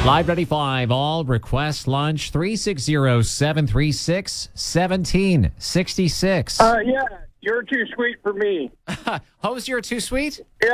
Live 95, all request lunch 360-736-1766. Yeah, you're too sweet for me. Host, you're too sweet?